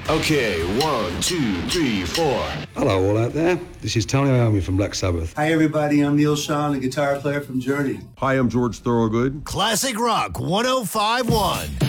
Okay, 1, 2, 3, 4. Hello, all out there. This is Tony Iommi from Black Sabbath. Hi, everybody. I'm Neil Schon, the guitar player from Journey. Hi, I'm George Thorogood. Classic Rock 105.1.